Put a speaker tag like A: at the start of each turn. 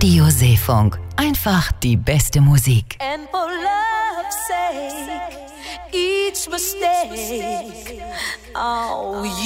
A: Radio Seefunk. Einfach die beste Musik.
B: And for love's sake, each mistake, oh,